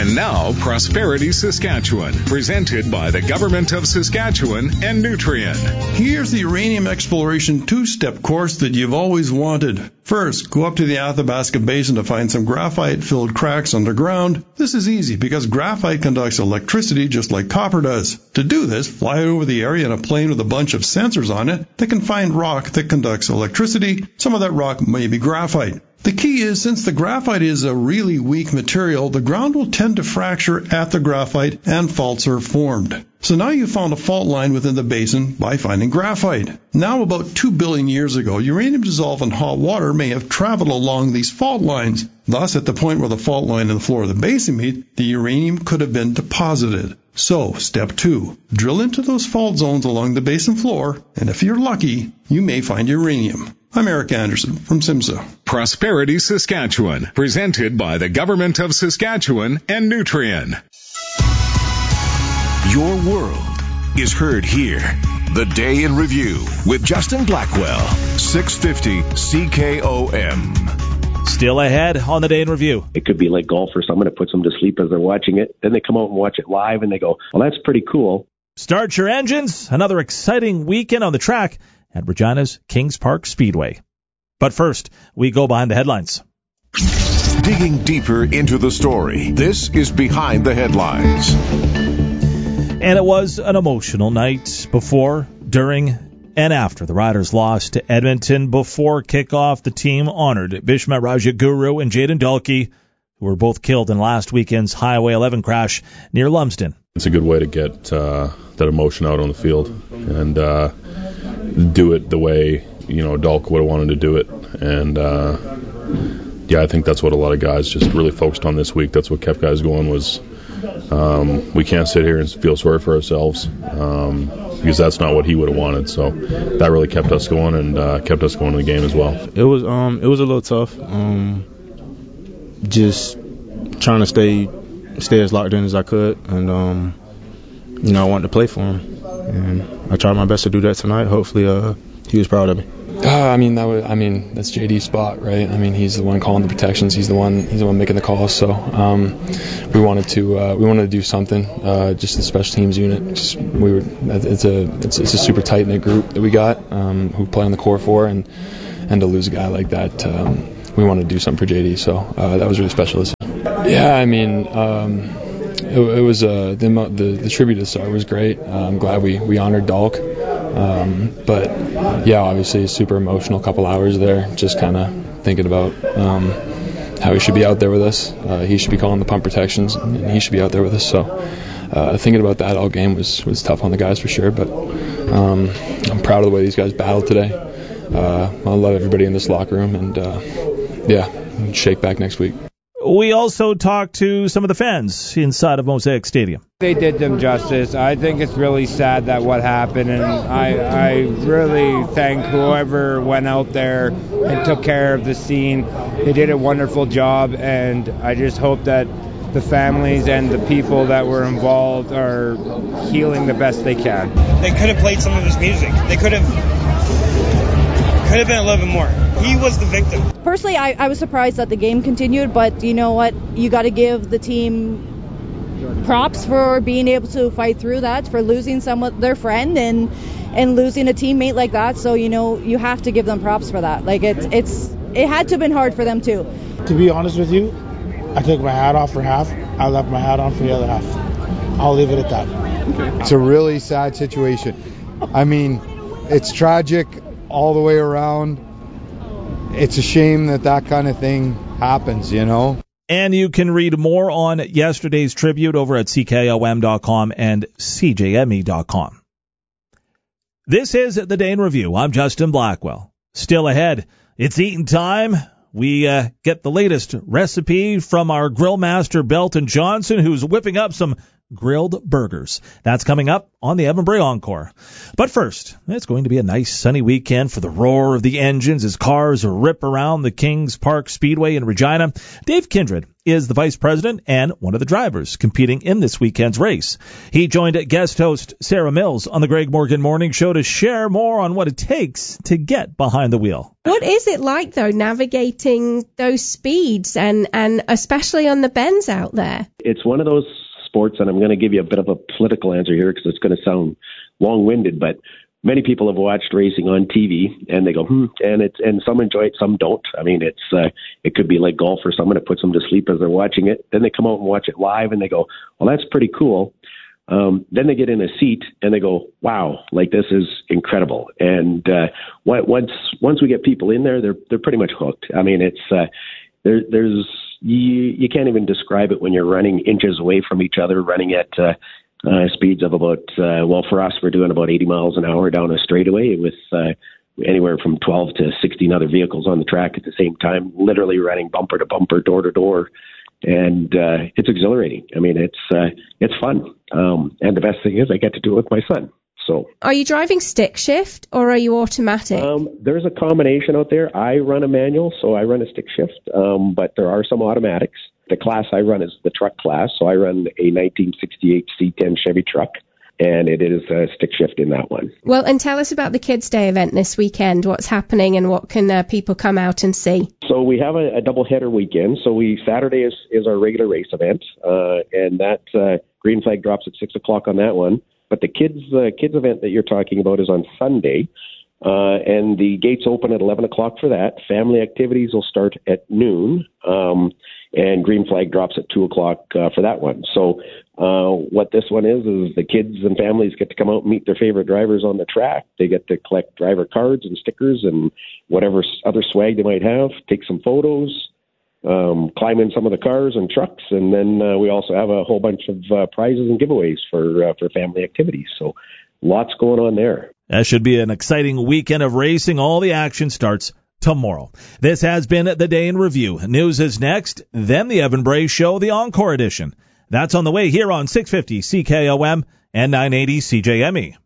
And now, Prosperity Saskatchewan, presented by the Government of Saskatchewan and Nutrien. Here's the uranium exploration two-step course that you've always wanted. First, go up to the Athabasca Basin to find some graphite-filled cracks underground. This is easy because graphite conducts electricity just like copper does. To do this, fly over the area in a plane with a bunch of sensors on it that can find rock that conducts electricity. Some of that rock may be graphite. The key is, since the graphite is a really weak material, the ground will tend to fracture at the graphite and faults are formed. So now you've found a fault line within the basin by finding graphite. Now, about 2 billion years ago, uranium dissolved in hot water may have traveled along these fault lines. Thus, at the point where the fault line and the floor of the basin meet, the uranium could have been deposited. So, step 2, drill into those fault zones along the basin floor, and if you're lucky, you may find uranium. I'm Eric Anderson from SIMSA. Prosperity Saskatchewan, presented by the Government of Saskatchewan and Nutrien. Your world is heard here. The Day in Review with Justin Blackwell, 650 CKOM. Still ahead on the Day in Review. It could be like golf for someone. It puts them to sleep as they're watching it. Then they come out and watch it live and they go, well, that's pretty cool. Start your engines. Another exciting weekend on the track at Regina's Kings Park Speedway. But first, we go behind the headlines. Digging deeper into the story, this is Behind the Headlines. And it was an emotional night before, during, and after the Riders lost to Edmonton. Before kickoff, the team honored Bhishma Rajaguru and Jayden Dalkey, who were both killed in last weekend's Highway 11 crash near Lumsden. It's a good way to get that emotion out on the field and do it the way, Dalk would have wanted to do it. And, I think that's what a lot of guys just really focused on this week. That's what kept guys going was we can't sit here and feel sorry for ourselves because that's not what he would have wanted. So that really kept us going and kept us going in the game as well. It was a little tough. Just trying to stay as locked in as I could, and I wanted to play for him, and I tried my best to do that tonight. Hopefully, he was proud of me. That's JD's spot, right? He's the one calling the protections. He's the one making the calls. So we wanted to do something. Just the special teams unit. It's a super tight knit group that we got who play on the core for, and to lose a guy like that, we wanted to do something for JD. So that was really special. Yeah, it was the tribute to the Star was great. I'm glad we honored Dalk. But yeah, obviously a super emotional couple hours there, just kind of thinking about how he should be out there with us. He should be calling the pump protections, and he should be out there with us. So thinking about that all game was tough on the guys for sure, but I'm proud of the way these guys battled today. I love everybody in this locker room, and shake back next week. We also talked to some of the fans inside of Mosaic Stadium. They did them justice. I think it's really sad that what happened, and I really thank whoever went out there and took care of the scene. They did a wonderful job, and I just hope that the families and the people that were involved are healing the best they can. They could have played some of his music. They could have been a little bit more. He was the victim. Personally, I was surprised that the game continued, but you know what? You got to give the team props for being able to fight through that, for losing their friend and losing a teammate like that. So, you have to give them props for that. Like it had to have been hard for them too. To be honest with you, I took my hat off for half. I left my hat on for the other half. I'll leave it at that. Okay. It's a really sad situation. It's tragic all the way around. It's a shame that kind of thing happens, And you can read more on yesterday's tribute over at CKOM.com and CJME.com. This is the Day in Review. I'm Justin Blackwell. Still ahead, it's eating time. We get the latest recipe from our grill master, Belton Johnson, who's whipping up some grilled burgers. That's coming up on the Eventbrite Encore. But first, it's going to be a nice sunny weekend for the roar of the engines as cars rip around the Kings Park Speedway in Regina. Dave Kindred is the vice president and one of the drivers competing in this weekend's race. He joined guest host Sarah Mills on the Greg Morgan Morning Show to share more on what it takes to get behind the wheel. What is it like, though, navigating those speeds and especially on the bends out there? It's one of those sports, and I'm going to give you a bit of a political answer here because it's going to sound long-winded, but many people have watched racing on TV and they go, and some enjoy it, some don't. I mean, it could be like golf for someone. It puts them to sleep as they're watching it. Then they come out and watch it live and they go, well, that's pretty cool. Then they get in a seat and they go, wow, like this is incredible. And once we get people in there, they're pretty much hooked. I mean, it's you can't even describe it when you're running inches away from each other, running at speeds of about, for us, we're doing about 80 miles an hour down a straightaway with anywhere from 12 to 16 other vehicles on the track at the same time, literally running bumper to bumper, door to door. And it's exhilarating. I mean, it's fun. And the best thing is I get to do it with my son. So, are you driving stick shift or are you automatic? There's a combination out there. I run a manual, so I run a stick shift, but there are some automatics. The class I run is the truck class, so I run a 1968 C10 Chevy truck, and it is a stick shift in that one. Well, and tell us about the Kids' Day event this weekend. What's happening and what can people come out and see? So we have a double-header weekend. So Saturday is our regular race event, and that green flag drops at 6 o'clock on that one. But the kids event that you're talking about is on Sunday, and the gates open at 11 o'clock for that. Family activities will start at noon, and green flag drops at 2 o'clock for that one. So what this one is the kids and families get to come out and meet their favorite drivers on the track. They get to collect driver cards and stickers and whatever other swag they might have, take some photos, climb in some of the cars and trucks, and then we also have a whole bunch of prizes and giveaways for family activities. So lots going on there. That should be an exciting weekend of racing. All the action starts tomorrow. This has been The Day in Review. News is next, then the Evan Bray Show, the Encore edition. That's on the way here on 650 CKOM and 980 CJME.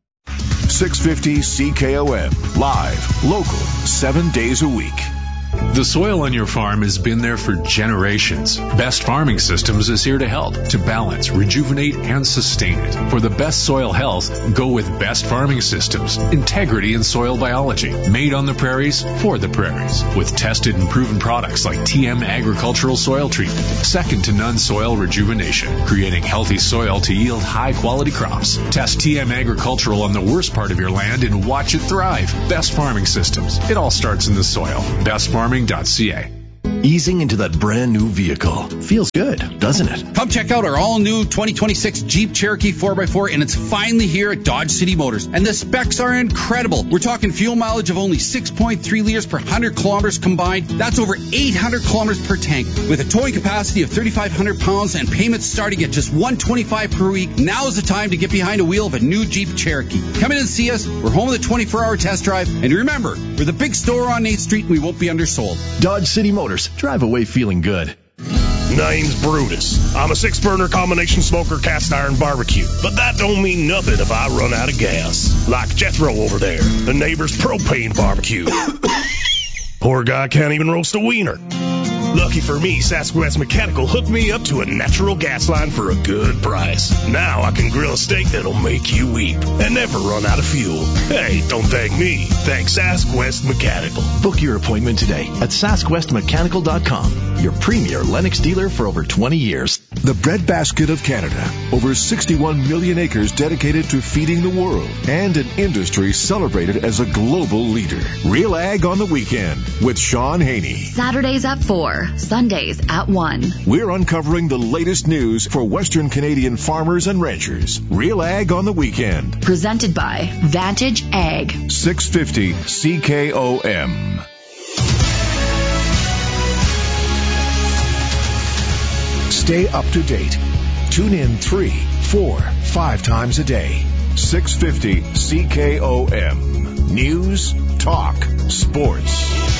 650 CKOM, live, local, 7 days a week. The soil on your farm has been there for generations. Best Farming Systems is here to help, to balance, rejuvenate, and sustain it. For the best soil health, go with Best Farming Systems. Integrity in soil biology. Made on the prairies, for the prairies. With tested and proven products like TM Agricultural Soil Treatment. Second to none soil rejuvenation. Creating healthy soil to yield high-quality crops. Test TM Agricultural on the worst part of your land and watch it thrive. Best Farming Systems. It all starts in the soil. BestFarming.ca. Easing into that brand new vehicle. Feels good, doesn't it? Come check out our all-new 2026 Jeep Cherokee 4x4, and it's finally here at Dodge City Motors. And the specs are incredible. We're talking fuel mileage of only 6.3 liters per 100 kilometers combined. That's over 800 kilometers per tank. With a towing capacity of 3,500 pounds and payments starting at just $125 per week, now is the time to get behind the wheel of a new Jeep Cherokee. Come in and see us. We're home with a 24-hour test drive. And remember, we're the big store on 8th Street, and we won't be undersold. Dodge City Motors. Drive away feeling good. Name's Brutus. I'm a 6-burner combination smoker cast iron barbecue. But that don't mean nothing if I run out of gas. Like Jethro over there, the neighbor's propane barbecue. Poor guy can't even roast a wiener. Lucky for me, Sasquatch Mechanical hooked me up to a natural gas line for a good price. Now I can grill a steak that'll make you weep and never run out of fuel. Hey, don't thank me. Thank Sasquatch Mechanical. Book your appointment today at SasquatchMechanical.com, your premier Lennox dealer for over 20 years. The breadbasket of Canada. Over 61 million acres dedicated to feeding the world, and an industry celebrated as a global leader. Real Ag on the Weekend with Sean Haney. Saturdays at 4. Sundays at 1. We're uncovering the latest news for Western Canadian farmers and ranchers. Real Ag on the Weekend. Presented by Vantage Ag. 650 CKOM. Stay up to date. Tune in 3, 4, 5 times a day. 650 CKOM. News, talk, sports.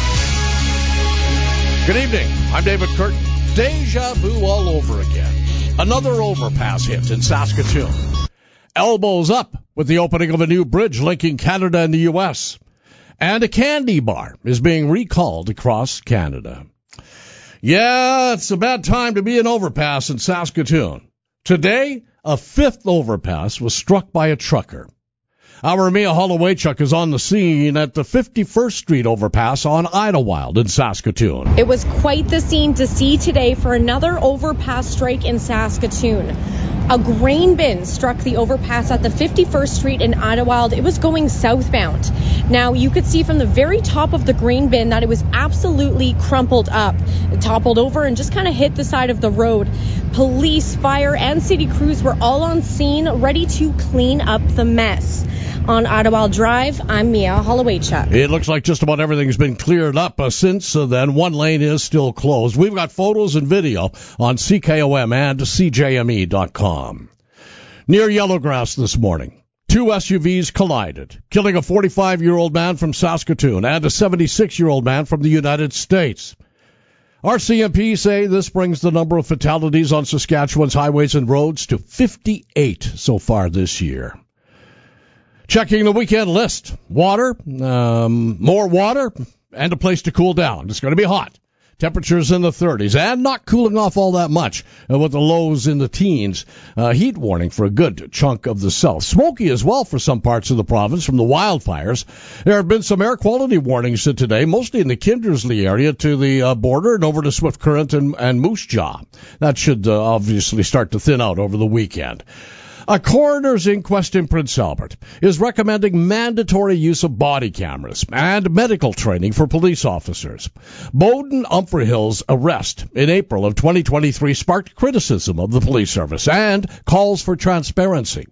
Good evening. I'm David Curtin. Deja vu all over again. Another overpass hit in Saskatoon. Elbows up with the opening of a new bridge linking Canada and the U.S. And a candy bar is being recalled across Canada. Yeah, it's a bad time to be an overpass in Saskatoon. Today, a fifth overpass was struck by a trucker. Our Mia Holowaychuk is on the scene at the 51st Street overpass on Idlewild in Saskatoon. It was quite the scene to see today for another overpass strike in Saskatoon. A grain bin struck the overpass at the 51st Street in Idlewild. It was going southbound. Now, you could see from the very top of the grain bin that it was absolutely crumpled up. It toppled over and just kind of hit the side of the road. Police, fire, and city crews were all on scene, ready to clean up the mess. On Idlewild Drive, I'm Mia Holowaychuk. It looks like just about everything's been cleared up since then. One lane is still closed. We've got photos and video on CKOM and CJME.com. Near Yellowgrass this morning, two SUVs collided, killing a 45-year-old man from Saskatoon and a 76-year-old man from the United States. RCMP say this brings the number of fatalities on Saskatchewan's highways and roads to 58 so far this year. Checking the weekend list. Water, more water, and a place to cool down. It's going to be hot. Temperatures in the 30s and not cooling off all that much with the lows in the teens. Heat warning for a good chunk of the south. Smoky as well for some parts of the province from the wildfires. There have been some air quality warnings today, mostly in the Kindersley area to the border and over to Swift Current and Moose Jaw. That should obviously start to thin out over the weekend. A coroner's inquest in Prince Albert is recommending mandatory use of body cameras and medical training for police officers. Bowden Umfrahill's arrest in April of 2023 sparked criticism of the police service and calls for transparency.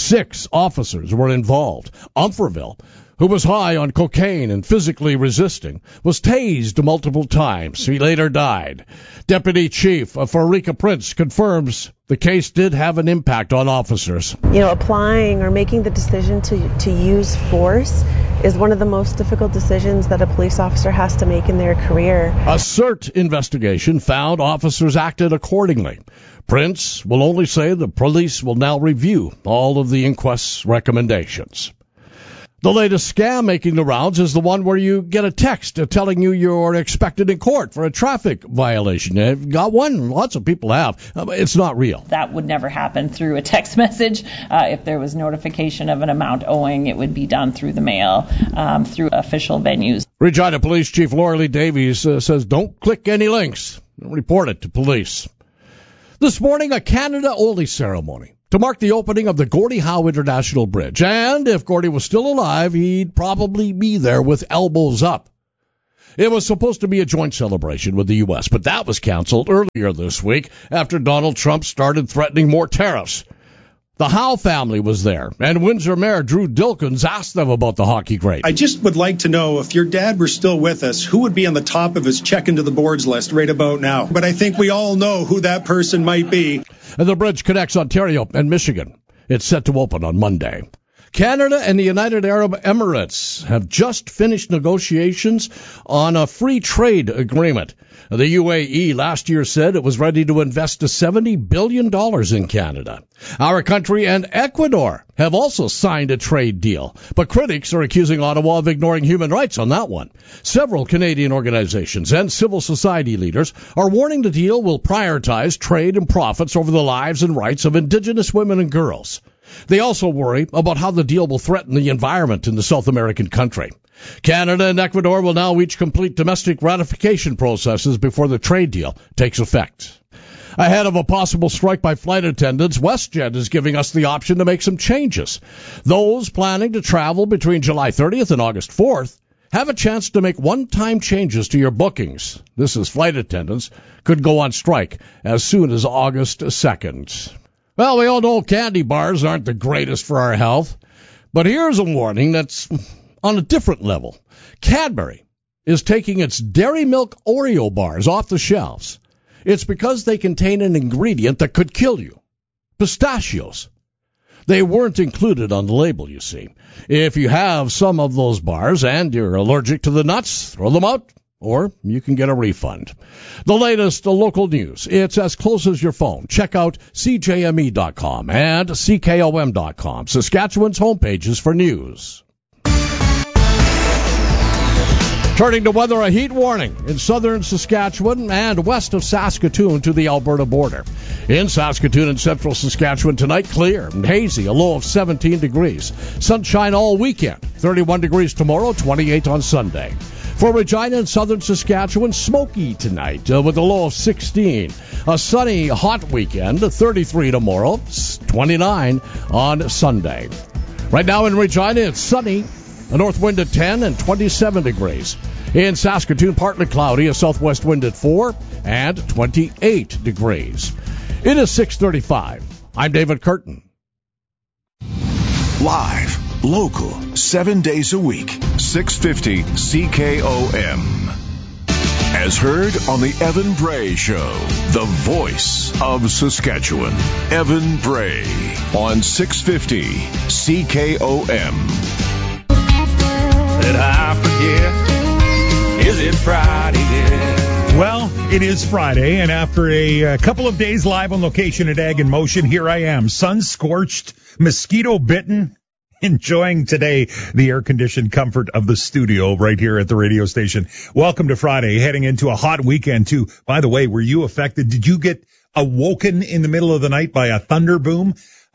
6 officers were involved. Umfrahill, who was high on cocaine and physically resisting, was tased multiple times. He later died. Deputy Chief Farika Prince confirms the case did have an impact on officers. Applying or making the decision to use force is one of the most difficult decisions that a police officer has to make in their career. A CERT investigation found officers acted accordingly. Prince will only say the police will now review all of the inquest's recommendations. The latest scam making the rounds is the one where you get a text telling you you're expected in court for a traffic violation. You've got one. Lots of people have. It's not real. That would never happen through a text message. If there was notification of an amount owing, it would be done through the mail, through official venues. Regina Police Chief Laura Lee Davies says don't click any links. Report it to police. This morning, a Canada-only ceremony to mark the opening of the Gordie Howe International Bridge. And if Gordie was still alive, he'd probably be there with elbows up. It was supposed to be a joint celebration with the U.S., but that was canceled earlier this week after Donald Trump started threatening more tariffs. The Howe family was there, and Windsor Mayor Drew Dilkins asked them about the hockey great. I just would like to know, if your dad were still with us, who would be on the top of his check into the boards list right about now? But I think we all know who that person might be. And the bridge connects Ontario and Michigan. It's set to open on Monday. Canada and the United Arab Emirates have just finished negotiations on a free trade agreement. The UAE last year said it was ready to invest $70 billion in Canada. Our country and Ecuador have also signed a trade deal, but critics are accusing Ottawa of ignoring human rights on that one. Several Canadian organizations and civil society leaders are warning the deal will prioritize trade and profits over the lives and rights of Indigenous women and girls. They also worry about how the deal will threaten the environment in the South American country. Canada and Ecuador will now each complete domestic ratification processes before the trade deal takes effect. Ahead of a possible strike by flight attendants, WestJet is giving us the option to make some changes. Those planning to travel between July 30th and August 4th have a chance to make one-time changes to your bookings. This is flight attendants could go on strike as soon as August 2nd. Well, we all know candy bars aren't the greatest for our health, but here's a warning that's on a different level. Cadbury is taking its Dairy Milk Oreo bars off the shelves. It's because they contain an ingredient that could kill you. Pistachios. They weren't included on the label, you see. If you have some of those bars and you're allergic to the nuts, throw them out or you can get a refund. The latest local news. It's as close as your phone. Check out CJME.com and CKOM.com, Saskatchewan's homepages for news. Turning to weather, a heat warning in southern Saskatchewan and west of Saskatoon to the Alberta border. In Saskatoon and central Saskatchewan tonight, clear and hazy, a low of 17 degrees. Sunshine all weekend, 31 degrees tomorrow, 28 on Sunday. For Regina and southern Saskatchewan, smoky tonight with a low of 16. A sunny, hot weekend, 33 tomorrow, 29 on Sunday. Right now in Regina, it's sunny, a north wind at 10 and 27 degrees. In Saskatoon, partly cloudy, a southwest wind at 4 and 28 degrees. It is 6:35. I'm David Curtin. Live, local, 7 days a week, 650 CKOM. As heard on the Evan Bray Show, the voice of Saskatchewan. Evan Bray on 650 CKOM. Did I forget? Is it Friday yet? Well, it is Friday, and after a couple of days live on location at Ag in Motion, here I am, sun-scorched, mosquito-bitten, enjoying today the air-conditioned comfort of the studio right here at the radio station. Welcome to Friday, heading into a hot weekend, too. By the way, were you affected? Did you get awoken in the middle of the night by a thunder boom?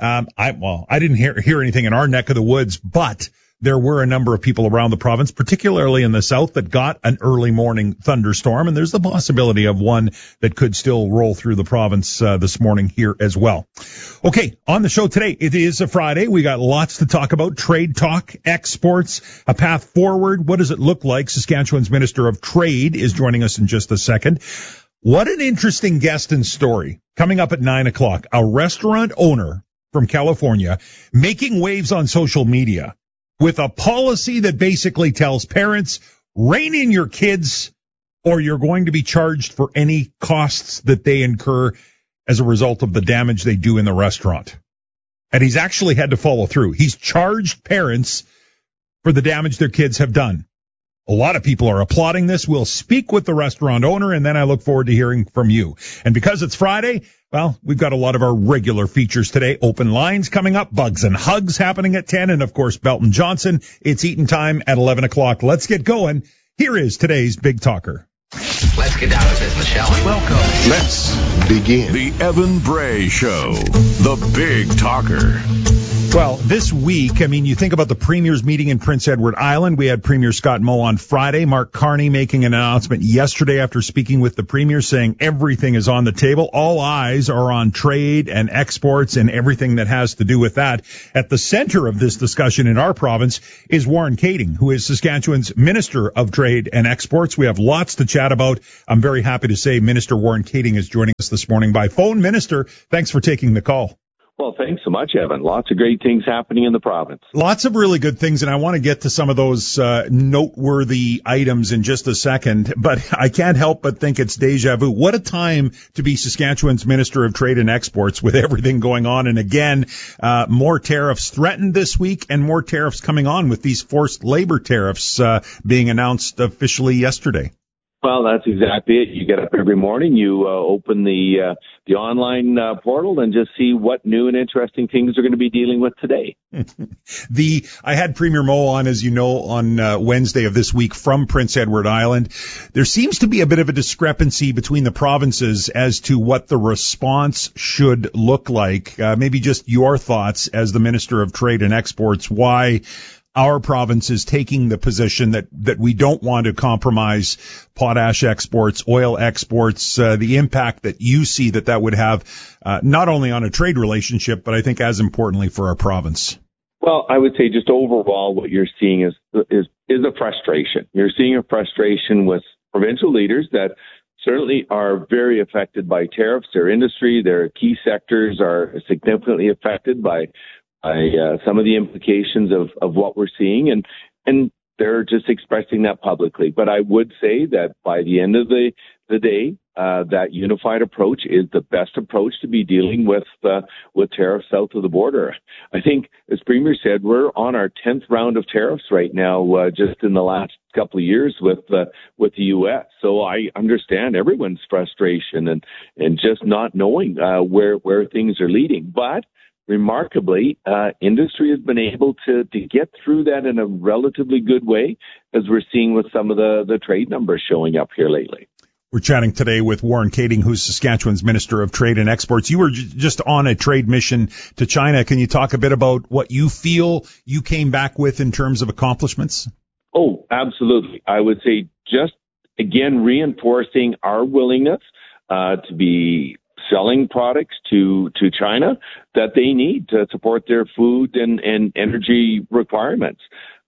I didn't hear anything in our neck of the woods, but there were a number of people around the province, particularly in the south, that got an early morning thunderstorm, and there's the possibility of one that could still roll through the province this morning here as well. Okay, on the show today, it is a Friday. We got lots to talk about. Trade talk, exports, a path forward. What does it look like? Saskatchewan's Minister of Trade is joining us in just a second. What an interesting guest and story. Coming up at 9 o'clock, a restaurant owner from California making waves on social media with a policy that basically tells parents, rein in your kids or you're going to be charged for any costs that they incur as a result of the damage they do in the restaurant. And he's actually had to follow through. He's charged parents for the damage their kids have done. A lot of people are applauding this. We'll speak with the restaurant owner, and then I look forward to hearing from you. And because it's Friday, well, we've got a lot of our regular features today. Open lines coming up, Bugs and Hugs happening at 10, and of course, Belton Johnson. It's eating time at 11 o'clock. Let's get going. Here is today's Big Talker. Let's get down to business, shall we? Welcome. Let's begin. The Evan Bray Show, the Big Talker. Well, this week, I mean, you think about the Premier's meeting in Prince Edward Island. We had Premier Scott Moe on Friday. Mark Carney making an announcement yesterday after speaking with the Premier saying everything is on the table. All eyes are on trade and exports and everything that has to do with that. At the center of this discussion in our province is Warren Kating, who is Saskatchewan's Minister of Trade and Exports. We have lots to chat about. I'm very happy to say Minister Warren Kating is joining us this morning by phone. Minister, thanks for taking the call. Well, thanks so much, Evan. Lots of great things happening in the province. Lots of really good things, and I want to get to some of those noteworthy items in just a second, but I can't help but think it's deja vu. What a time to be Saskatchewan's Minister of Trade and Exports with everything going on. And again, more tariffs threatened this week and more tariffs coming on with these forced labor tariffs being announced officially yesterday. Well, that's exactly it. You get up every morning, you open the online portal and just see what new and interesting things are going to be dealing with today. I had Premier Moe on, as you know, on Wednesday of this week from Prince Edward Island. There seems to be a bit of a discrepancy between the provinces as to what the response should look like. Maybe just your thoughts as the Minister of Trade and Exports, why our province is taking the position that we don't want to compromise potash exports, oil exports, the impact that you see that would have, not only on a trade relationship, but I think as importantly for our province. Well, I would say just overall what you're seeing is a frustration. You're seeing a frustration with provincial leaders that certainly are very affected by tariffs. Their industry, their key sectors are significantly affected by some of the implications of what we're seeing, and they're just expressing that publicly. But I would say that by the end of the day, that unified approach is the best approach to be dealing with tariffs south of the border. I think, as Premier said, we're on our 10th round of tariffs right now, just in the last couple of years with the U.S. So I understand everyone's frustration and just not knowing where things are leading. But remarkably, industry has been able to get through that in a relatively good way, as we're seeing with some of the trade numbers showing up here lately. We're chatting today with Warren Kating, who's Saskatchewan's Minister of Trade and Exports. You were just on a trade mission to China. Can you talk a bit about what you feel you came back with in terms of accomplishments? Oh, absolutely. I would say just, again, reinforcing our willingness to be selling products to China that they need to support their food and energy requirements.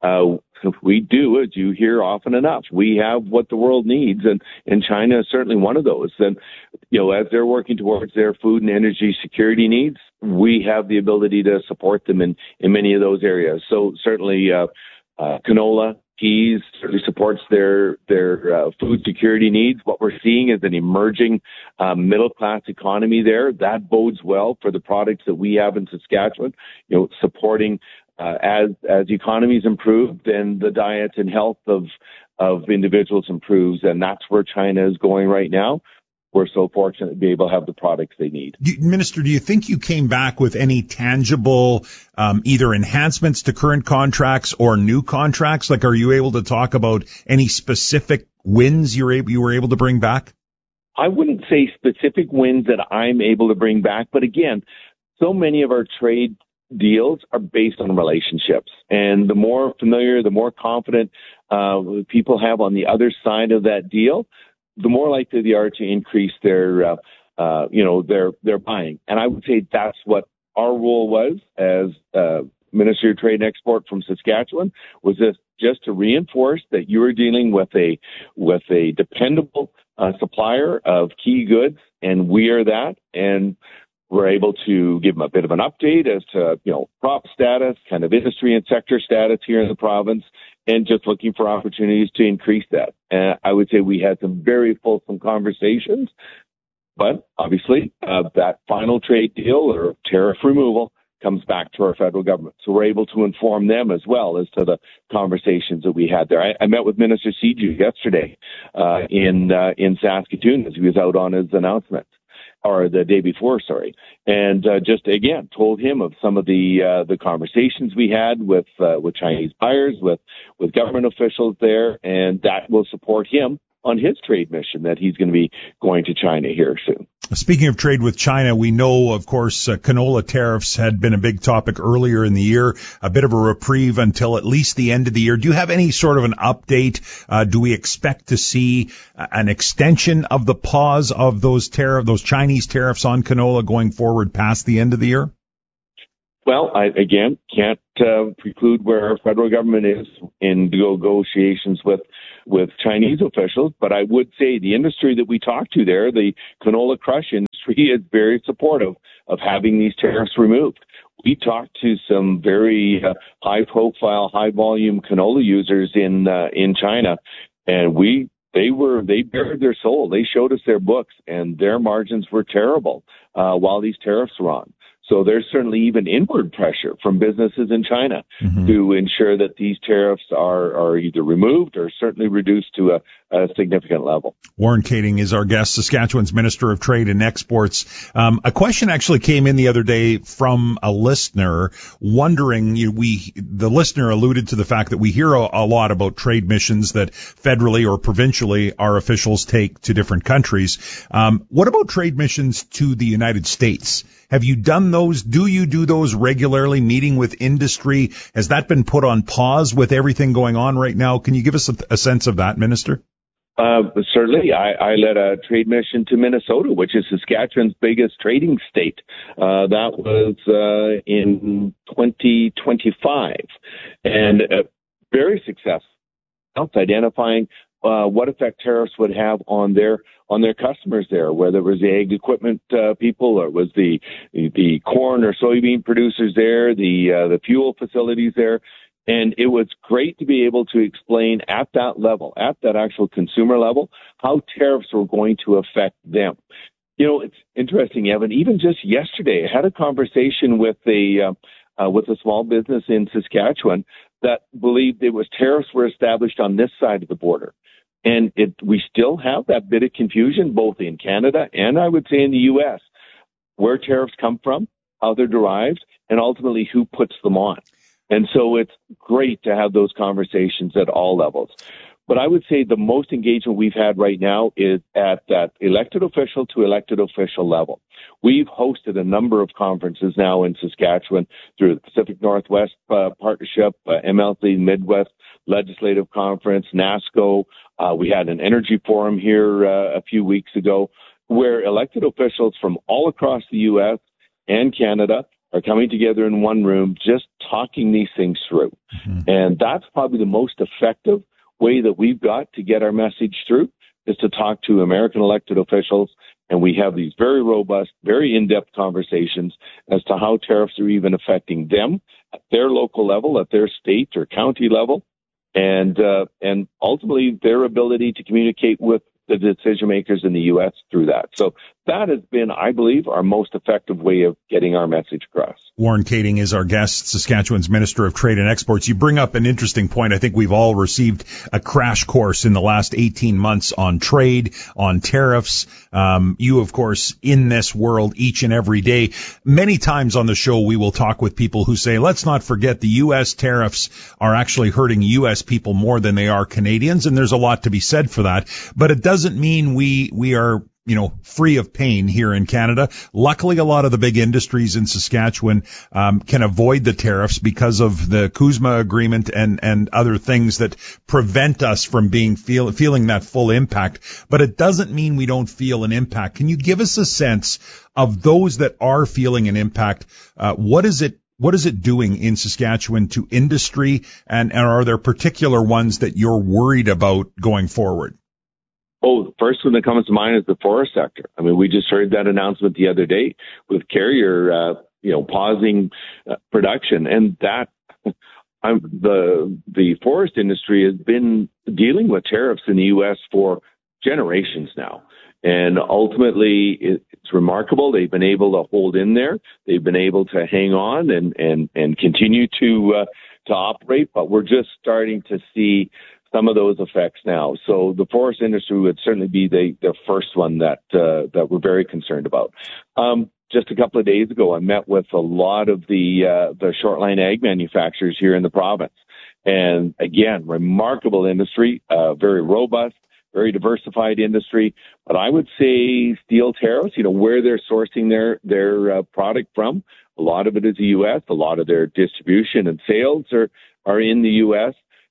We do, as you hear often enough. We have what the world needs, and China is certainly one of those. And, as they're working towards their food and energy security needs, we have the ability to support them in many of those areas. So certainly canola, peas certainly supports their food security needs. What we're seeing is an emerging middle-class economy there. That bodes well for the products that we have in Saskatchewan, supporting as economies improve, then the diet and health of individuals improves, and that's where China is going right now. We're so fortunate to be able to have the products they need. Minister, do you think you came back with any tangible either enhancements to current contracts or new contracts? Like, are you able to talk about any specific wins you were able to bring back? I wouldn't say specific wins that I'm able to bring back, but again, so many of our trade deals are based on relationships, and the more familiar, the more confident people have on the other side of that deal, the more likely they are to increase their buying. And I would say that's what our role was as Ministry of Trade and Export from Saskatchewan, was just to reinforce that you were dealing with a dependable supplier of key goods, and we are that. And we're able to give them a bit of an update as to, crop status, kind of industry and sector status here in the province, and just looking for opportunities to increase that. And I would say we had some very fulsome conversations, but obviously that final trade deal or tariff removal comes back to our federal government. So we're able to inform them as well as to the conversations that we had there. I met with Minister Siju yesterday in Saskatoon as he was out on his announcement. Or the day before, and just again told him of some of the conversations we had with Chinese buyers, with government officials there, and that will support him on his trade mission that he's going to be going to China here soon. Speaking of trade with China, we know, of course, canola tariffs had been a big topic earlier in the year, a bit of a reprieve until at least the end of the year. Do you have any sort of an update? Do we expect to see an extension of the pause of those Chinese tariffs on canola going forward past the end of the year? Well, I, again, can't preclude where our federal government is in negotiations with Chinese officials, but I would say the industry that we talk to there, the canola crush industry, is very supportive of having these tariffs removed. We talked to some very high-profile, high-volume canola users in China, and they bared their soul. They showed us their books, and their margins were terrible while these tariffs were on. So there's certainly even inward pressure from businesses in China to ensure that these tariffs are either removed or certainly reduced to a significant level. Warren Kating is our guest, Saskatchewan's Minister of Trade and Exports. A question actually came in the other day from a listener wondering, the listener alluded to the fact that we hear a lot about trade missions that federally or provincially our officials take to different countries. What about trade missions to the United States? Have you done those? Do you do those regularly, meeting with industry? Has that been put on pause with everything going on right now? Can you give us a sense of that, Minister? Certainly. I led a trade mission to Minnesota, which is Saskatchewan's biggest trading state. That was in 2025, and very successful, identifying what effect tariffs would have on their customers there, whether it was the ag equipment people, or it was the corn or soybean producers there, the fuel facilities there. And it was great to be able to explain at that level, at that actual consumer level, how tariffs were going to affect them. It's interesting, Evan. Even just yesterday, I had a conversation with a small business in Saskatchewan that believed tariffs were established on this side of the border. And we still have that bit of confusion, both in Canada and I would say in the U.S., where tariffs come from, how they're derived, and ultimately who puts them on. And so it's great to have those conversations at all levels. But I would say the most engagement we've had right now is at that elected official to elected official level. We've hosted a number of conferences now in Saskatchewan through the Pacific Northwest Partnership, MLC Midwest Legislative Conference, NASCO. We had an energy forum here a few weeks ago where elected officials from all across the U.S. and Canada are coming together in one room just talking these things through. Mm-hmm. And that's probably the most effective way that we've got to get our message through is to talk to American elected officials. And we have these very robust, very in-depth conversations as to how tariffs are even affecting them at their local level, at their state or county level, and ultimately their ability to communicate with the decision makers in the U.S. through that. So that has been, I believe, our most effective way of getting our message across. Warren Kating is our guest, Saskatchewan's Minister of Trade and Exports. You bring up an interesting point. I think we've all received a crash course in the last 18 months on trade, on tariffs. You, of course, in this world each and every day. Many times on the show, we will talk with people who say, let's not forget the U.S. tariffs are actually hurting U.S. people more than they are Canadians. And there's a lot to be said for that. But it doesn't mean we are free of pain here in Canada. Luckily, a lot of the big industries in Saskatchewan can avoid the tariffs because of the CUSMA agreement and other things that prevent us from feeling that full impact. But it doesn't mean we don't feel an impact. Can you give us a sense of those that are feeling an impact? What is it doing in Saskatchewan to industry, and are there particular ones that you're worried about going forward? Oh, the first one that comes to mind is the forest sector. I mean, we just heard that announcement the other day with Carrier, pausing production, and that the forest industry has been dealing with tariffs in the U.S. for generations now. And ultimately, it's remarkable. They've been able to hold in there. They've been able to hang on and continue to operate. But we're just starting to see some of those effects now. So the forest industry would certainly be the first one that we're very concerned about. Just a couple of days ago, I met with a lot of the shortline ag manufacturers here in the province. And again, remarkable industry, very robust, very diversified industry. But I would say steel tariffs, where they're sourcing their product from, a lot of it is the U.S. A lot of their distribution and sales are in the U.S.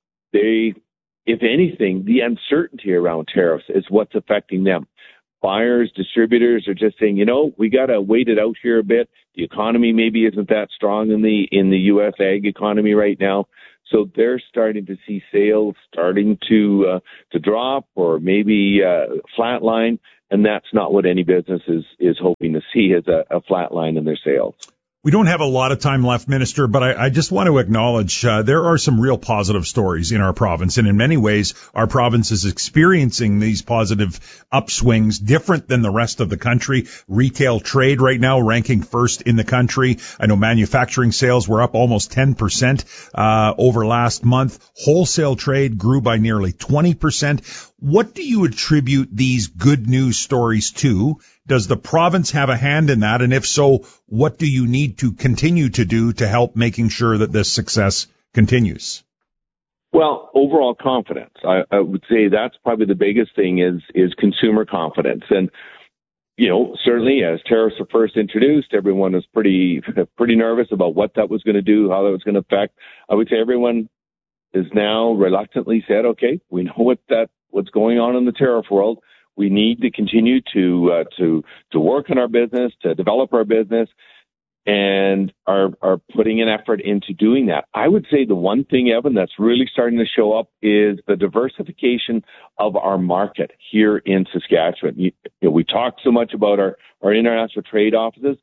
If anything, the uncertainty around tariffs is what's affecting them. Buyers, distributors are just saying, we got to wait it out here a bit. The economy maybe isn't that strong in the U.S. ag economy right now. So they're starting to see sales starting to drop or maybe flatline. And that's not what any business is hoping to see, is a flatline in their sales. We don't have a lot of time left, Minister, but I just want to acknowledge there are some real positive stories in our province. And in many ways, our province is experiencing these positive upswings different than the rest of the country. Retail trade right now ranking first in the country. I know manufacturing sales were up almost 10% over last month. Wholesale trade grew by nearly 20%. What do you attribute these good news stories to? Does the province have a hand in that? And if so, what do you need to continue to do to help making sure that this success continues? Well, overall confidence. I would say that's probably the biggest thing is consumer confidence. And, certainly as tariffs were first introduced, everyone was pretty nervous about what that was going to do, how that was going to affect. I would say everyone is now reluctantly said, okay, we know what's going on in the tariff world. We need to continue to work on our business, to develop our business, and are putting an effort into doing that. I would say the one thing, Evan, that's really starting to show up is the diversification of our market here in Saskatchewan. We talk so much about our international trade offices.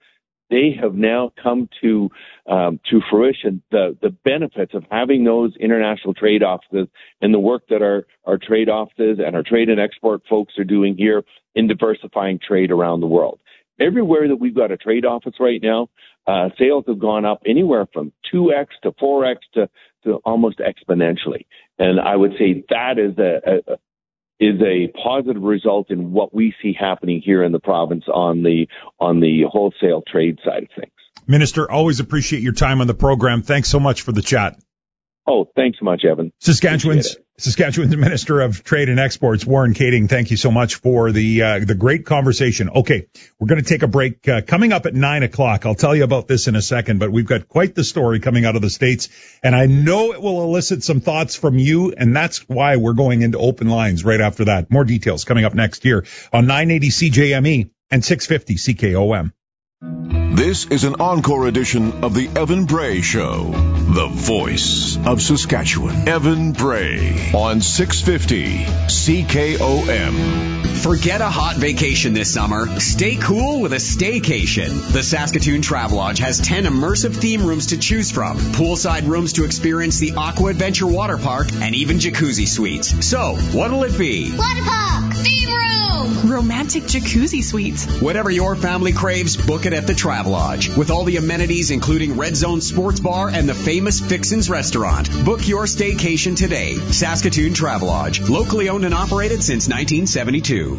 they have now come to fruition, the benefits of having those international trade offices and the work that our trade offices and our trade and export folks are doing here in diversifying trade around the world. Everywhere that we've got a trade office right now, sales have gone up anywhere from 2x to 4x to almost exponentially. And I would say that is a positive result in what we see happening here in the province on the wholesale trade side of things. Minister, always appreciate your time on the program. Thanks so much for the chat. Oh, thanks so much, Evan. Saskatchewan's Minister of Trade and Exports, Warren Kaeding, thank you so much for the great conversation. Okay, we're going to take a break. Coming up at 9 o'clock, I'll tell you about this in a second, but we've got quite the story coming out of the States, and I know it will elicit some thoughts from you, and that's why we're going into open lines right after that. More details coming up next year on 980 CJME and 650 CKOM. This is an encore edition of the Evan Bray Show, the voice of Saskatchewan. Evan Bray on 650 CKOM. Forget a hot vacation this summer. Stay cool with a staycation. The Saskatoon Travelodge has 10 immersive theme rooms to choose from, poolside rooms to experience the Aqua Adventure Water Park, and even jacuzzi suites. So, what'll it be? Water park, theme room, romantic jacuzzi suites. Whatever your family craves, book it at the Travelodge. With all the amenities, including Red Zone Sports Bar and the famous Fixin's Restaurant. Book your staycation today. Saskatoon Travelodge, locally owned and operated since 1972.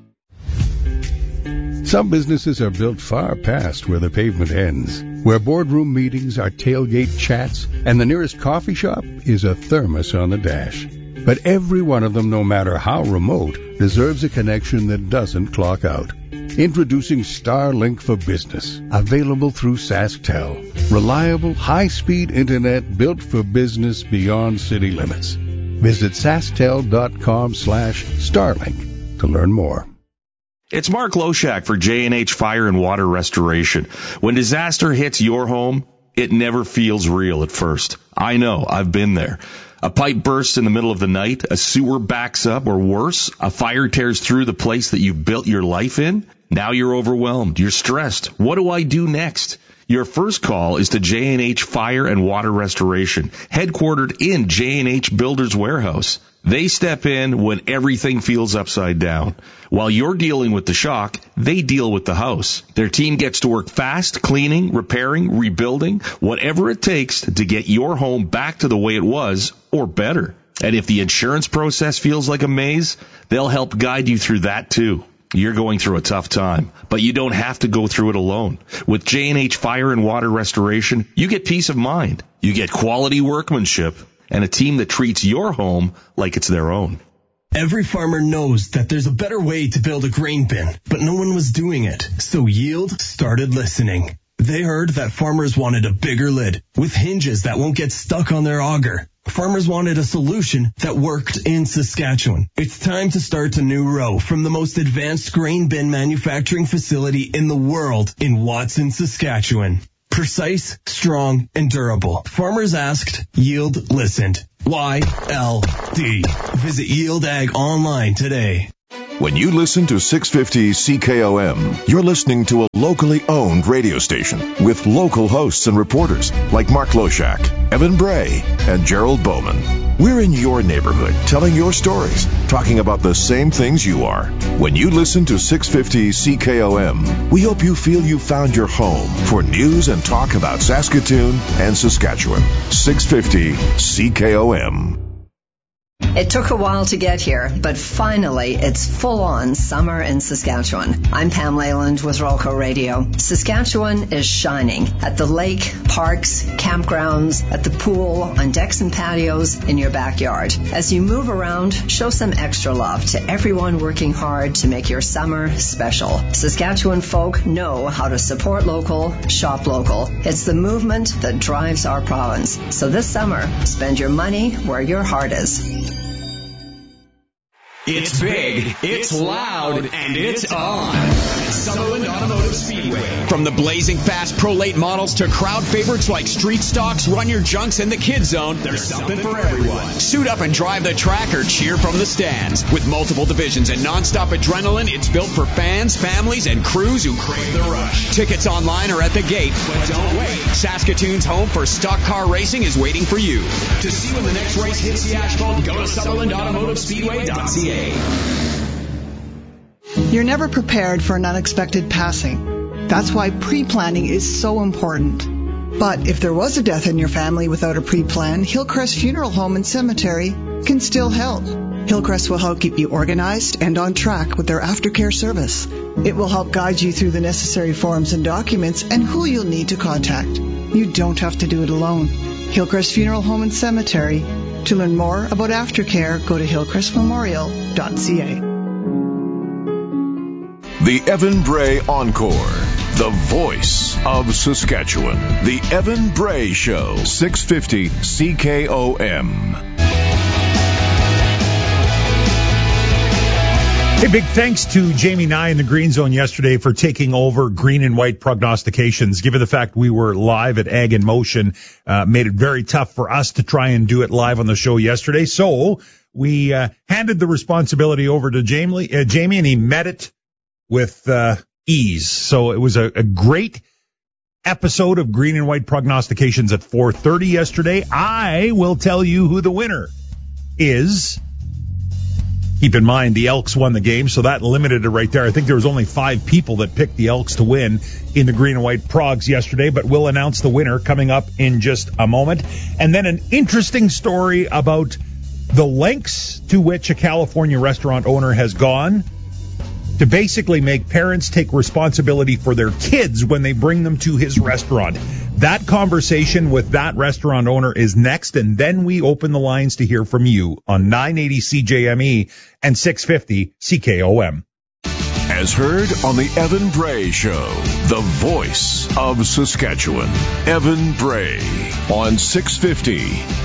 Some businesses are built far past where the pavement ends, where boardroom meetings are tailgate chats, and the nearest coffee shop is a thermos on the dash. But every one of them, no matter how remote, deserves a connection that doesn't clock out. Introducing Starlink for Business, available through SaskTel. Reliable, high-speed internet built for business beyond city limits. Visit SaskTel.com/Starlink to learn more. It's Mark Loshak for J&H Fire and Water Restoration. When disaster hits your home, it never feels real at first. I know, I've been there. A pipe bursts in the middle of the night, a sewer backs up, or worse, a fire tears through the place that you've built your life in. Now you're overwhelmed, you're stressed. What do I do next? Your first call is to J&H Fire and Water Restoration, headquartered in J&H Builders Warehouse. They step in when everything feels upside down. While you're dealing with the shock, they deal with the house. Their team gets to work fast, cleaning, repairing, rebuilding, whatever it takes to get your home back to the way it was, or better. And if the insurance process feels like a maze, they'll help guide you through that too. You're going through a tough time, but you don't have to go through it alone. With J&H Fire and Water Restoration, you get peace of mind. You get quality workmanship and a team that treats your home like it's their own. Every farmer knows that there's a better way to build a grain bin, but no one was doing it. So Yield started listening. They heard that farmers wanted a bigger lid with hinges that won't get stuck on their auger. Farmers wanted a solution that worked in Saskatchewan. It's time to start a new row from the most advanced grain bin manufacturing facility in the world in Watson, Saskatchewan. Precise, strong, and durable. Farmers asked, Yield listened. YLD. Visit Yield Ag online today. When you listen to 650 CKOM, you're listening to a locally owned radio station with local hosts and reporters like Mark Loshak, Evan Bray, and Gerald Bowman. We're in your neighborhood, telling your stories, talking about the same things you are. When you listen to 650 CKOM, we hope you feel you found your home for news and talk about Saskatoon and Saskatchewan. 650 CKOM. It took a while to get here, but finally it's full-on summer in Saskatchewan. I'm Pam Leyland with Rolco Radio. Saskatchewan is shining at the lake, parks, campgrounds, at the pool, on decks and patios, in your backyard. As you move around, show some extra love to everyone working hard to make your summer special. Saskatchewan folk know how to support local, shop local. It's the movement that drives our province. So this summer, spend your money where your heart is. It's big, it's loud, and it's on. Sutherland Automotive Speedway. From the blazing fast Pro Late models to crowd favorites like Street Stocks, Run Your Junks, and the Kid Zone, there's something for everyone. Suit up and drive the track or cheer from the stands. With multiple divisions and nonstop adrenaline, it's built for fans, families, and crews who crave the rush. Tickets online or at the gate, but don't wait. Saskatoon's home for stock car racing is waiting for you. To see when the next race hits the asphalt, go to SutherlandAutomotiveSpeedway.ca. You're never prepared for an unexpected passing. That's why pre-planning is so important. But if there was a death in your family without a pre-plan, Hillcrest Funeral Home and Cemetery can still help. Hillcrest will help keep you organized and on track with their aftercare service. It will help guide you through the necessary forms and documents and who you'll need to contact. You don't have to do it alone. Hillcrest Funeral Home and Cemetery. To learn more about aftercare, go to hillcrestmemorial.ca. The Evan Bray Encore, the voice of Saskatchewan. The Evan Bray Show, 650 CKOM. Hey, big thanks to Jamie Nye in the Green Zone yesterday for taking over green and white prognostications. Given the fact we were live at Ag in Motion, made it very tough for us to try and do it live on the show yesterday. So we handed the responsibility over to Jamie, and he met it with ease. So it was a great episode of Green and White Prognostications at 4:30 yesterday. I will tell you who the winner is. Keep in mind, the Elks won the game, so that limited it right there. I think there was only 5 people that picked the Elks to win in the Green and White Progs yesterday, but we'll announce the winner coming up in just a moment. And then an interesting story about the lengths to which a California restaurant owner has gone to basically make parents take responsibility for their kids when they bring them to his restaurant. That conversation with that restaurant owner is next, and then we open the lines to hear from you on 980 CJME and 650 CKOM. As heard on the Evan Bray Show, the voice of Saskatchewan. Evan Bray on 650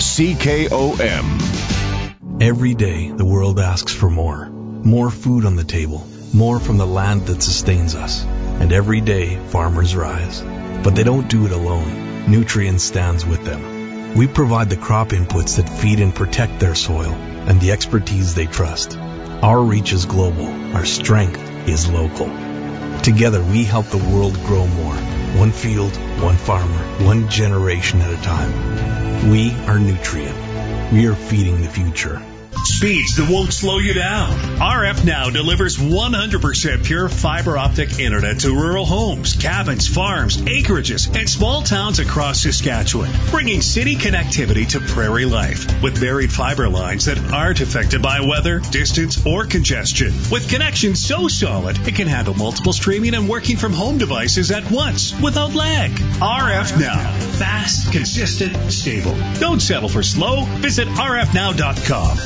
CKOM. Every day, the world asks for more. More food on the table. More from the land that sustains us. And every day, farmers rise. But they don't do it alone. Nutrien stands with them. We provide the crop inputs that feed and protect their soil and the expertise they trust. Our reach is global. Our strength is local. Together, we help the world grow more. One field, one farmer, one generation at a time. We are Nutrien. We are feeding the future. Speeds that won't slow you down. RF Now delivers 100% pure fiber optic internet to rural homes, cabins, farms, acreages, and small towns across Saskatchewan, bringing city connectivity to prairie life with buried fiber lines that aren't affected by weather, distance, or congestion. With connections so solid, it can handle multiple streaming and working from home devices at once without lag. RF Now. Fast, consistent, stable. Don't settle for slow. Visit rfnow.com.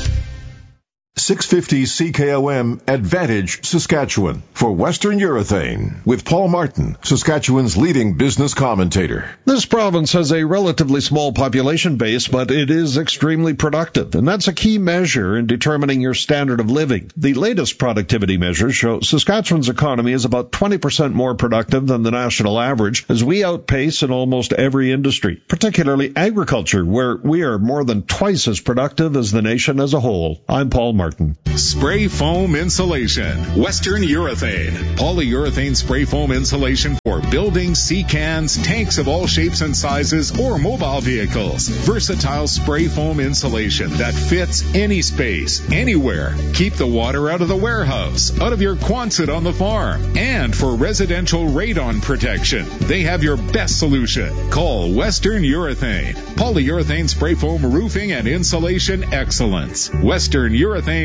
650 CKOM Advantage Saskatchewan for Western Urethane with Paul Martin, Saskatchewan's leading business commentator. This province has a relatively small population base, but it is extremely productive, and that's a key measure in determining your standard of living. The latest productivity measures show Saskatchewan's economy is about 20% more productive than the national average, as we outpace in almost every industry, particularly agriculture, where we are more than twice as productive as the nation as a whole. I'm Paul Martin. Spray foam insulation. Western Urethane. Polyurethane spray foam insulation for buildings, sea cans, tanks of all shapes and sizes, or mobile vehicles. Versatile spray foam insulation that fits any space, anywhere. Keep the water out of the warehouse, out of your Quonset on the farm. And for residential radon protection, they have your best solution. Call Western Urethane. Polyurethane spray foam roofing and insulation excellence. WesternUrethane.ca.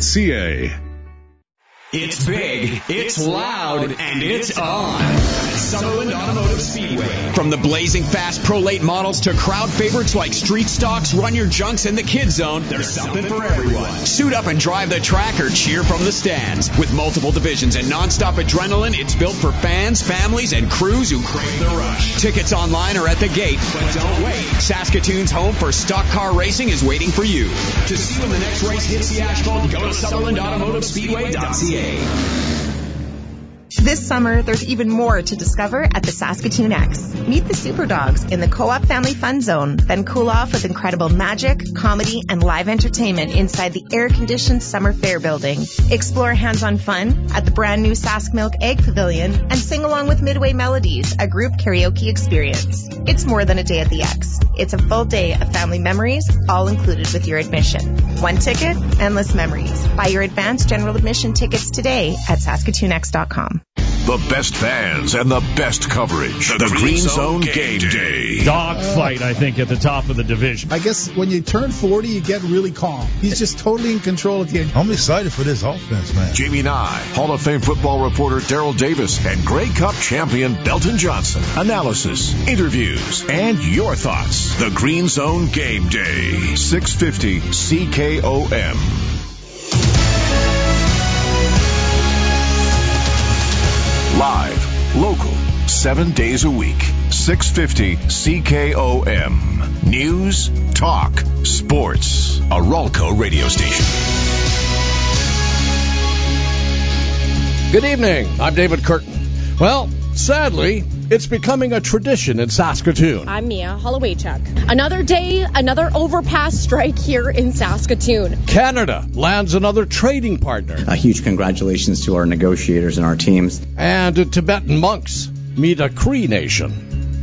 It's big, it's loud, and it's on. Sutherland Automotive Speedway. From the blazing fast Pro Late models to crowd favorites like Street Stocks, Run Your Junks, and the Kid Zone, there's something for everyone. Suit up and drive the track or cheer from the stands. With multiple divisions and nonstop adrenaline, it's built for fans, families, and crews who crave the rush. Tickets online or at the gate, but don't wait. Saskatoon's home for stock car racing is waiting for you. To see when the next race hits the asphalt, go to SutherlandAutomotiveSpeedway.ca. This summer, there's even more to discover at the Saskatoon X. Meet the Super Dogs in the Co-op Family Fun Zone, then cool off with incredible magic, comedy, and live entertainment inside the air-conditioned Summer Fair building. Explore hands-on fun at the brand new Sask Milk Egg Pavilion and sing along with Midway Melodies, a group karaoke experience. It's more than a day at the X. It's a full day of family memories, all included with your admission. One ticket, endless memories. Buy your advanced general admission tickets today at SaskatoonX.com. The best fans and the best coverage. The Green Zone Game Day. Dogfight, I think, at the top of the division. I guess when you turn 40, you get really calm. He's just totally in control of the game. I'm excited for this offense, man. Jamie Nye, Hall of Fame football reporter Daryl Davis, and Grey Cup champion Belton Johnson. Analysis, interviews, and your thoughts. The Green Zone Game Day. 650 CKOM. Live, local, 7 days a week. 650 CKOM. News, talk, sports. A Ralco radio station. Good evening. I'm David Curtin. Well, sadly, it's becoming a tradition in Saskatoon. I'm Mia Holowaychuk. Another day, another overpass strike here in Saskatoon. Canada lands another trading partner. A huge congratulations to our negotiators and our teams. And Tibetan monks meet a Cree nation.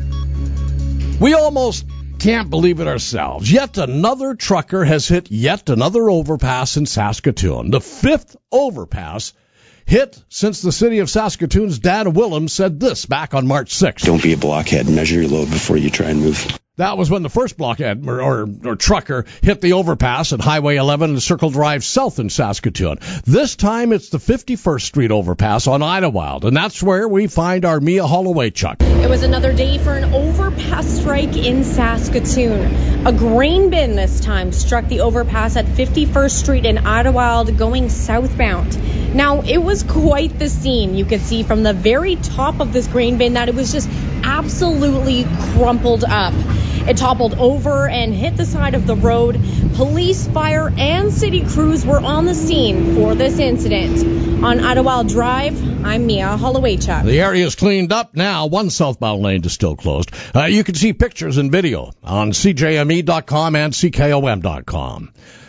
We almost can't believe it ourselves. Yet another trucker has hit yet another overpass in Saskatoon. The fifth overpass hit since the city of Saskatoon's Dan Willems said this back on March 6th. Don't be a blockhead. Measure your load before you try and move. That was when the first blockhead or trucker hit the overpass at Highway 11 and Circle Drive South in Saskatoon. This time it's the 51st Street overpass on Idlewild, and that's where we find our Mia Holowaychuk. It was another day for an overpass strike in Saskatoon. A grain bin this time struck the overpass at 51st Street in Idlewild going southbound. Now, it was quite the scene. You could see from the very top of this grain bin that it was just absolutely crumpled up. It toppled over and hit the side of the road. Police, fire, and city crews were on the scene for this incident. On Idlewild Drive, I'm Mia Holowaychuk. The area is cleaned up now. One southbound lane is still closed. You can see pictures and video on CJME.com and CKOM.com.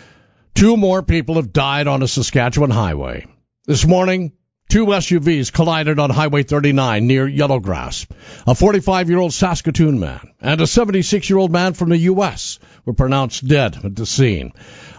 2 more people have died on a Saskatchewan highway. This morning, 2 SUVs collided on Highway 39 near Yellowgrass. A 45-year-old Saskatoon man and a 76-year-old man from the U.S. were pronounced dead at the scene.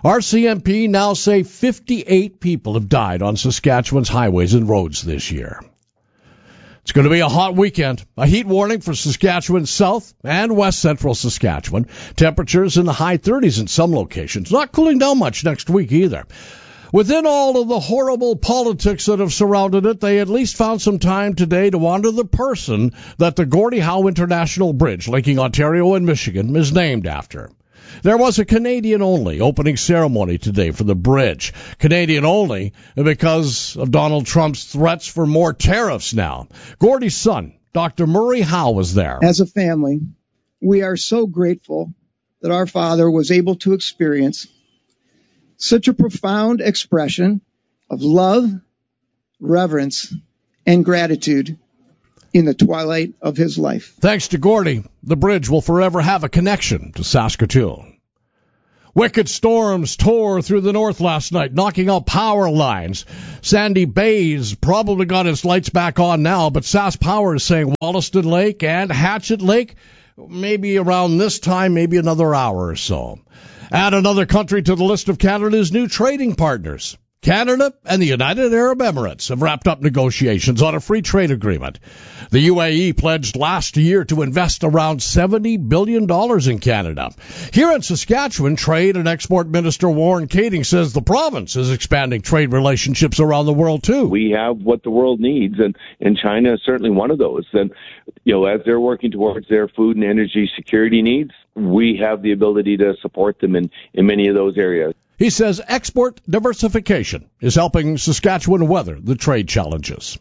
RCMP now say 58 people have died on Saskatchewan's highways and roads this year. It's going to be a hot weekend. A heat warning for Saskatchewan South and West Central Saskatchewan. Temperatures in the high 30s in some locations. Not cooling down much next week either. Within all of the horrible politics that have surrounded it, they at least found some time today to honor the person that the Gordie Howe International Bridge, linking Ontario and Michigan, is named after. There was a Canadian-only opening ceremony today for the bridge. Canadian-only because of Donald Trump's threats for more tariffs now. Gordie's son, Dr. Murray Howe, was there. As a family, we are so grateful that our father was able to experience such a profound expression of love, reverence, and gratitude in the twilight of his life. Thanks to Gordie, the bridge will forever have a connection to Saskatoon. Wicked storms tore through the north last night, knocking out power lines. Sandy Bay's probably got its lights back on now, but Sask Power is saying Wollaston Lake and Hatchet Lake, maybe around this time, maybe another hour or so. Add another country to the list of Canada's new trading partners. Canada and the United Arab Emirates have wrapped up negotiations on a free trade agreement. The UAE pledged last year to invest around $70 billion in Canada. Here in Saskatchewan, Trade and Export Minister Warren Kading says the province is expanding trade relationships around the world, too. We have what the world needs, and China is certainly one of those. And, as they're working towards their food and energy security needs, we have the ability to support them in many of those areas. He says export diversification is helping Saskatchewan weather the trade challenges.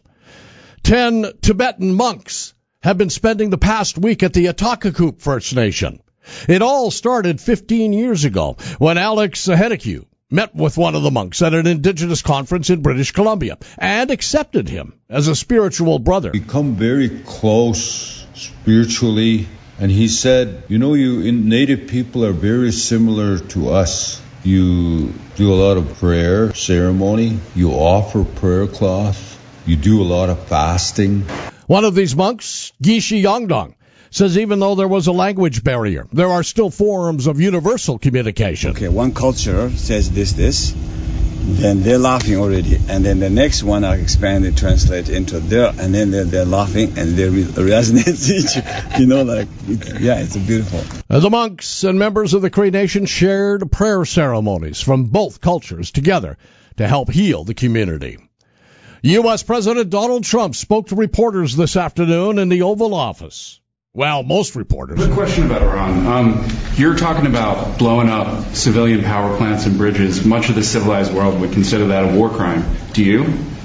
10 Tibetan monks have been spending the past week at the Atakakuk First Nation. It all started 15 years ago when Alex Sahedekyu met with one of the monks at an indigenous conference in British Columbia and accepted him as a spiritual brother. Become very close spiritually, and he said, you native people are very similar to us. You do a lot of prayer ceremony, you offer prayer cloth, you do a lot of fasting. One of these monks, Gishi Yongdong, says even though there was a language barrier, there are still forms of universal communication. Okay, one culture says this, then they're laughing already, and then the next one I expand and translate into their, and then they're laughing and they resonate each, it's beautiful. The monks and members of the Cree Nation shared prayer ceremonies from both cultures together to help heal the community. U.S. President Donald Trump spoke to reporters this afternoon in the Oval Office. Well, most reporters. Quick question about Iran. You're talking about blowing up civilian power plants and bridges. Much of the civilized world would consider that a war crime. Do you?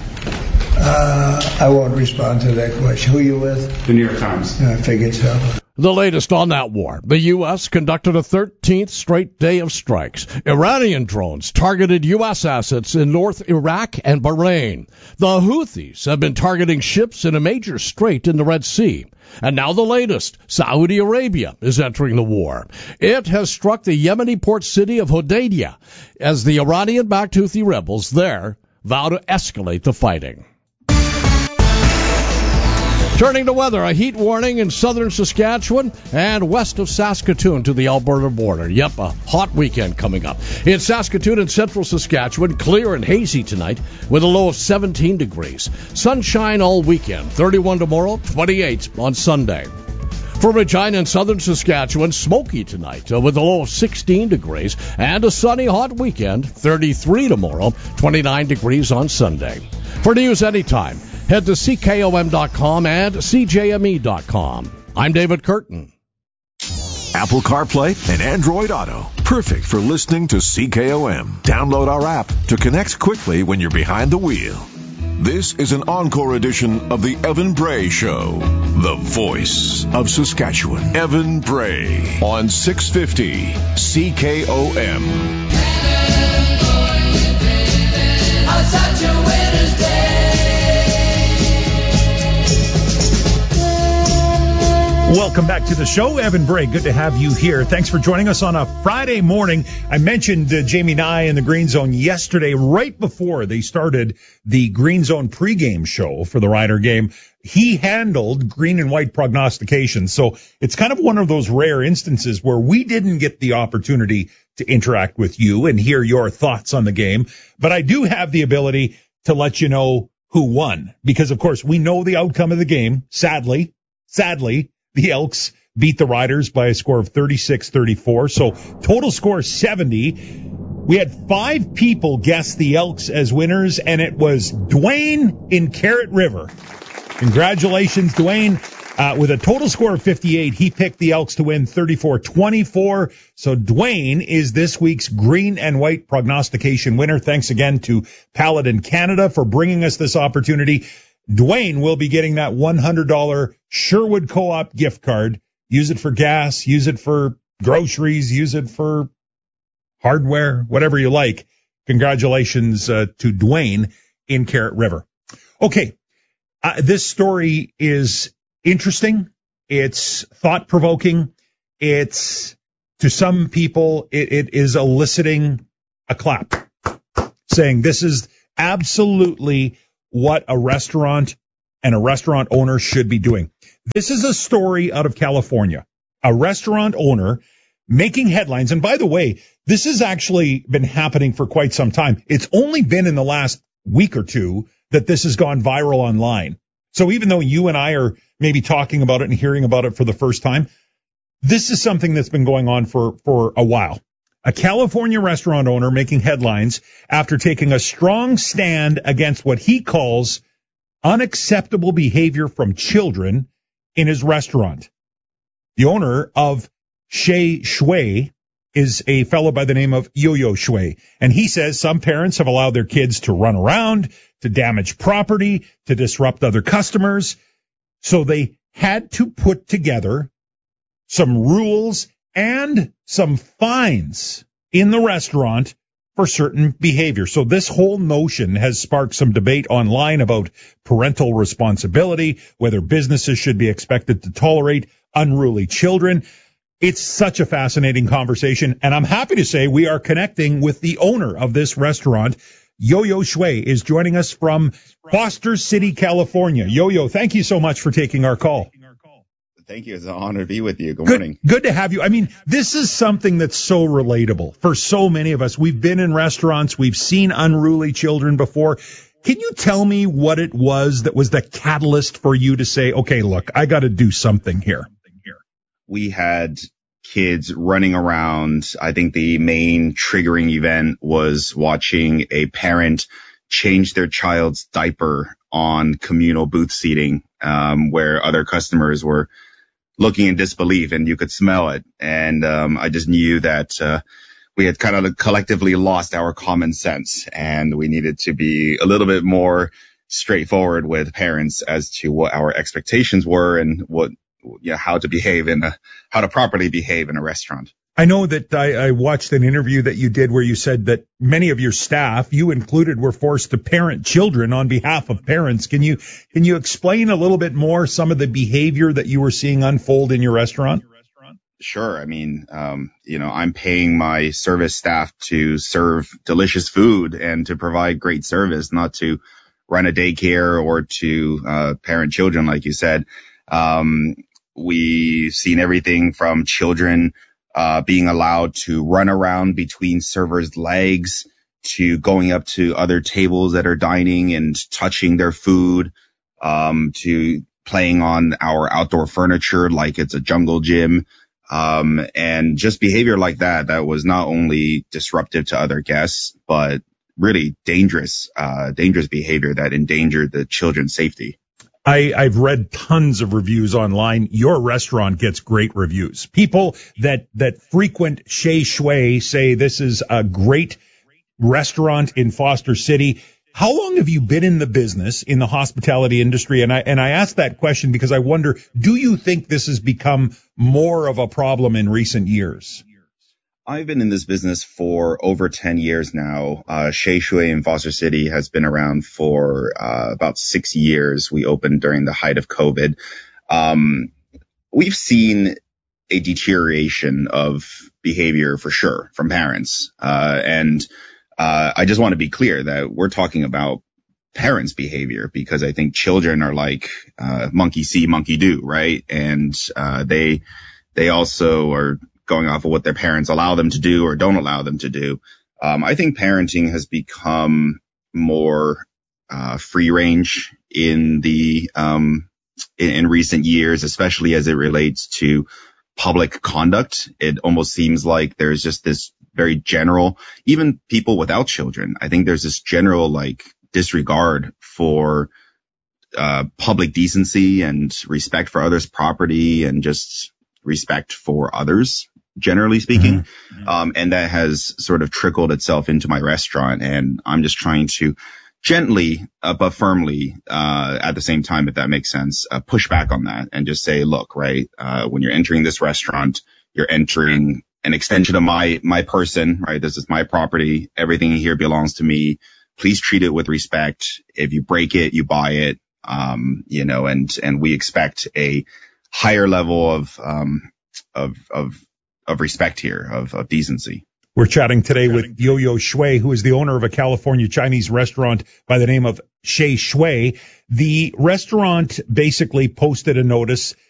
I won't respond to that question. Who are you with? The New York Times. I figured so. The latest on that war. The U.S. conducted a 13th straight day of strikes. Iranian drones targeted U.S. assets in North Iraq and Bahrain. The Houthis have been targeting ships in a major strait in the Red Sea. And now the latest. Saudi Arabia is entering the war. It has struck the Yemeni port city of Hodeidah as the Iranian-backed Houthi rebels there vow to escalate the fighting. Turning to weather, a heat warning in southern Saskatchewan and west of Saskatoon to the Alberta border. Yep, a hot weekend coming up. In Saskatoon and central Saskatchewan, clear and hazy tonight with a low of 17 degrees. Sunshine all weekend, 31 tomorrow, 28 on Sunday. For Regina and southern Saskatchewan, smoky tonight with a low of 16 degrees and a sunny hot weekend, 33 tomorrow, 29 degrees on Sunday. For news anytime, head to CKOM.com and CJME.com. I'm David Curtin. Apple CarPlay and Android Auto. Perfect for listening to CKOM. Download our app to connect quickly when you're behind the wheel. This is an encore edition of the Evan Bray Show. The voice of Saskatchewan. Evan Bray on 650 CKOM. On such a winter's day. Welcome back to the show. Evan Bray, good to have you here. Thanks for joining us on a Friday morning. I mentioned Jamie Nye in the Green Zone yesterday, right before they started the Green Zone pregame show for the Rider game. He handled green and white prognostication. So it's kind of one of those rare instances where we didn't get the opportunity to interact with you and hear your thoughts on the game. But I do have the ability to let you know who won, because of course we know the outcome of the game. Sadly, the Elks beat the Riders by a score of 36-34. So total score 70. We had 5 people guess the Elks as winners, and it was Dwayne in Carrot River. Congratulations, Dwayne. With a total score of 58, he picked the Elks to win 34-24. So Dwayne is this week's green and white prognostication winner. Thanks again to Paladin Canada for bringing us this opportunity. Dwayne will be getting that $100 Sherwood Co-op gift card. Use it for gas, use it for groceries, use it for hardware, whatever you like. Congratulations to Dwayne in Carrot River. Okay, this story is interesting. It's thought-provoking. It's, to some people, it is eliciting a clap, saying this is absolutely what a restaurant and a restaurant owner should be doing. This is a story out of California. A restaurant owner making headlines. And by the way, this has actually been happening for quite some time. It's only been in the last week or two that this has gone viral online. So even though you and I are maybe talking about it and hearing about it for the first time, this is something that's been going on for a while. A California restaurant owner making headlines after taking a strong stand against what he calls unacceptable behavior from children in his restaurant. The owner of Shei Shui is a fellow by the name of Yo-Yo Shui, and he says some parents have allowed their kids to run around, to damage property, to disrupt other customers. So they had to put together some rules and some fines in the restaurant for certain behavior. So this whole notion has sparked some debate online about parental responsibility, whether businesses should be expected to tolerate unruly children. It's such a fascinating conversation, and I'm happy to say we are connecting with the owner of this restaurant. Yo-Yo Shui is joining us from Foster City, California. Yo-Yo, thank you so much for taking our call. Thank you. It's an honor to be with you. Good morning. Good to have you. I mean, this is something that's so relatable for so many of us. We've been in restaurants. We've seen unruly children before. Can you tell me what it was that was the catalyst for you to say, okay, look, I got to do something here? We had kids running around. I think the main triggering event was watching a parent change their child's diaper on communal booth seating, where other customers were looking in disbelief, and you could smell it. And I just knew that we had kind of collectively lost our common sense, and we needed to be a little bit more straightforward with parents as to what our expectations were and how to properly behave in a restaurant. I know that I watched an interview that you did where you said that many of your staff, you included, were forced to parent children on behalf of parents. Can you explain a little bit more some of the behavior that you were seeing unfold in your restaurant? Sure. I mean, I'm paying my service staff to serve delicious food and to provide great service, not to run a daycare or to parent children, like you said. We've seen everything from children being allowed to run around between servers' legs, to going up to other tables that are dining and touching their food, to playing on our outdoor furniture like it's a jungle gym, and just behavior like that was not only disruptive to other guests, but really dangerous behavior that endangered the children's safety. I've read tons of reviews online. Your restaurant gets great reviews. People that frequent Chez Shui say this is a great restaurant in Foster City. How long have you been in the business, in the hospitality industry? And I ask that question because I wonder, do you think this has become more of a problem in recent years? I've been in this business for over 10 years now. Chez Shui in Foster City has been around for about 6 years. We opened during the height of COVID. We've seen a deterioration of behavior for sure from parents. And I just want to be clear that we're talking about parents' behavior, because I think children are like monkey see, monkey do, right? And they also are going off of what their parents allow them to do or don't allow them to do. I think parenting has become more free range in recent years, especially as it relates to public conduct. It almost seems like there's just this very general, even people without children, I think there's this general disregard for public decency and respect for others' property and just respect for others, generally speaking. Mm-hmm. And that has sort of trickled itself into my restaurant. And I'm just trying to gently, but firmly, at the same time, if that makes sense, push back on that and just say, look, right, when you're entering this restaurant, you're entering an extension of my person, right? This is my property. Everything here belongs to me. Please treat it with respect. If you break it, you buy it. And we expect a higher level of respect here, of decency. We're chatting today with Yo-Yo Shui, who is the owner of a California Chinese restaurant by the name of Chez Shui. The restaurant basically posted a notice